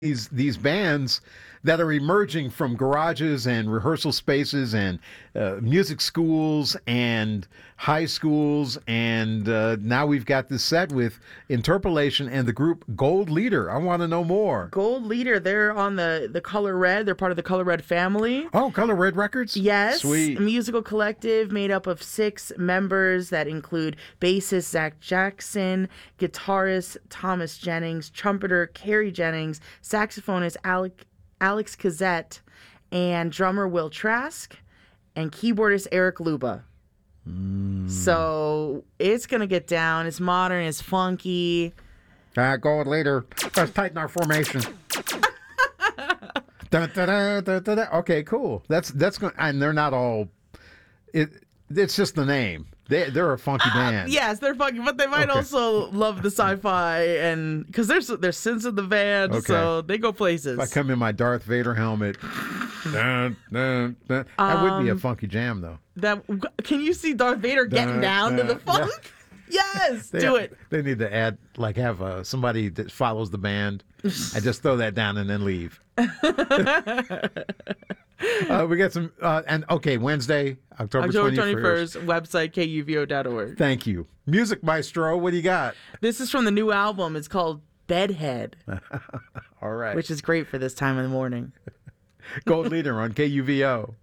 these bands that are emerging from garages and rehearsal spaces and music schools and high schools, and now we've got this set with Interpolation and the group Gold Leader. I want to know more. Gold Leader, they're on the Color Red. They're part of the Color Red family. Oh, Color Red Records? Yes. Sweet. A musical collective made up of 6 members that include bassist Zach Jackson, guitarist Thomas Jennings, trumpeter Kerry Jennings, saxophonist Alex Cazzette, and drummer Will Trask, and keyboardist Eric Luba. So it's going to get down. It's modern. It's funky. Gold Leader. Let's tighten our formation. Da, da, da, da, da, da. Okay, cool. That's going. And they're not all. It's just the name. They're a funky band. Yes, they're funky, but they might also love the sci-fi, and because there's synths in the band, so they go places. If I come in my Darth Vader helmet, dun, dun, dun, that would be a funky jam, though. Can you see Darth Vader getting down to the funk? Yes, do it. They need to add, have somebody that follows the band. I just throw that down and then leave. We got some, Wednesday, October 21st. Website, kuvo.org. Thank you. Music Maestro, what do you got? This is from the new album. It's called Bedhead. All right. Which is great for this time of the morning. Gold Leader on KUVO.